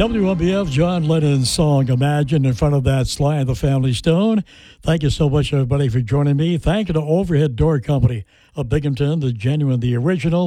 WMBF, John Lennon's song Imagine in front of that Sly and the Family Stone. Thank you so much, everybody, for joining me. Thank you to Overhead Door Company of Binghamton, the genuine, the original.